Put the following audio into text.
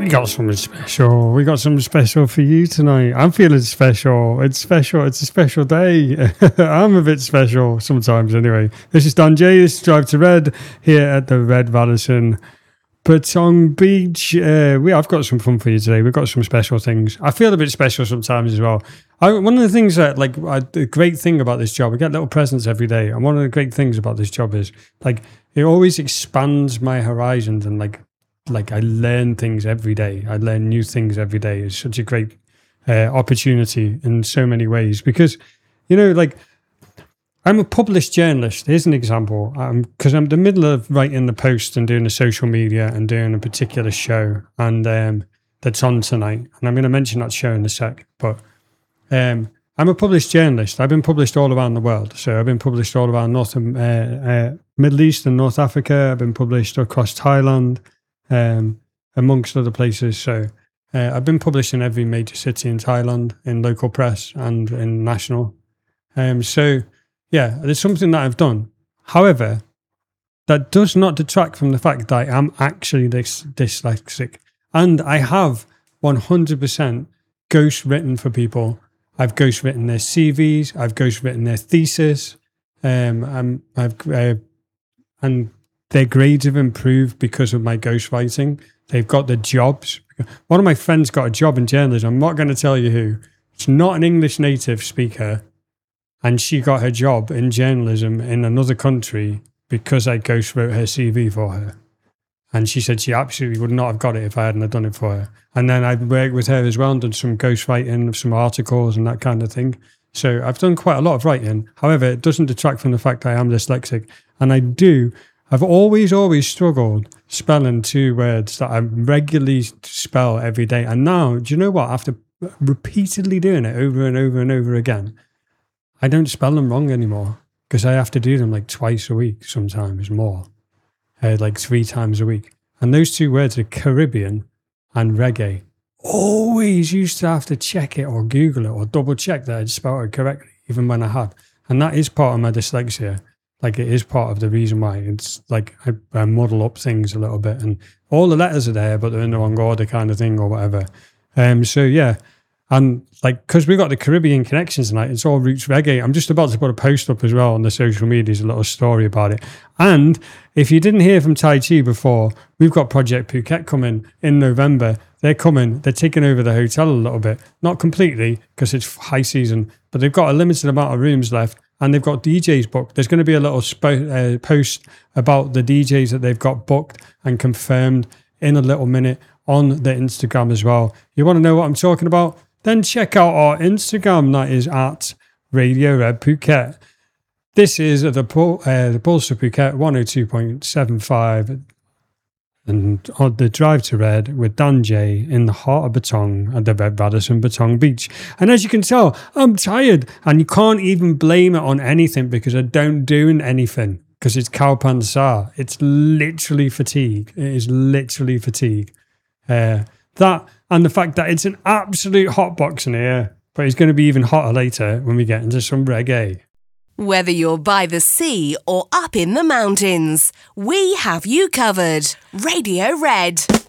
We got something special. We got something special for you tonight. I'm feeling special. It's special. It's a special day. I'm a bit special sometimes anyway. This is Dan J. This is Drive to Red here at the Red Radisson Batong Beach. I've got some fun for you today. We've got some special things. I feel a bit special sometimes as well. One of the things that, the great thing about this job, I get little presents every day. And one of the great things about this job is, it always expands my horizons and, I learn things every day. I learn new things every day. It's such a great opportunity in so many ways because, I'm a published journalist. Here's an example. Because I'm in the middle of writing the post and doing the social media and doing a particular show and that's on tonight. And I'm going to mention that show in a sec. But I'm a published journalist. I've been published all around the world. So I've been published all around Middle East and North Africa. I've been published across Thailand. Amongst other places. So I've been published in every major city in Thailand, in local press and in national. So yeah, there's something that I've done. However, that does not detract from the fact that I am actually dyslexic. And I have 100% ghostwritten for people. I've ghostwritten their CVs. I've ghostwritten their thesis. And their grades have improved because of my ghostwriting. They've got the jobs. One of my friends got a job in journalism. I'm not going to tell you who. It's not an English native speaker. And she got her job in journalism in another country because I ghostwrote her CV for her. And she said she absolutely would not have got it if I hadn't have done it for her. And then I've worked with her as well and done some ghostwriting of some articles and that kind of thing. So I've done quite a lot of writing. However, it doesn't detract from the fact that I am dyslexic. And I've always struggled spelling two words that I regularly spell every day. And now, do you know what? After repeatedly doing it over and over and over again, I don't spell them wrong anymore because I have to do them twice a week, sometimes more, 3 times a week. And those two words are Caribbean and reggae. Always used to have to check it or Google it or double check that I'd spelled it correctly, even when I had. And that is part of my dyslexia. It is part of the reason why. It's I muddle up things a little bit and all the letters are there, but they're in the wrong order kind of thing or whatever. So yeah. And because we got the Caribbean connections tonight, it's all roots reggae. I'm just about to put a post up as well on the social medias, a little story about it. And if you didn't hear from Tai Chi before, we've got Project Phuket coming in November. They're coming. They're taking over the hotel a little bit. Not completely because it's high season, but they've got a limited amount of rooms left. And they've got DJs booked. There's going to be a little post about the DJs that they've got booked and confirmed in a little minute on the Instagram as well. You want to know what I'm talking about? Then check out our Instagram. That is at Radio Red Phuket. This is the Pulse of Phuket 102.75 and on the Drive to Red with Dan J in the heart of Batong at the Red Radisson Batong Beach. And as you can tell, I'm tired and you can't even blame it on anything because I don't do anything because it's Kalpansar. It's literally fatigue. It is literally fatigue. That and the fact that it's an absolute hot box in here, but it's going to be even hotter later when we get into some reggae. Whether you're by the sea or up in the mountains, we have you covered. Radio Red.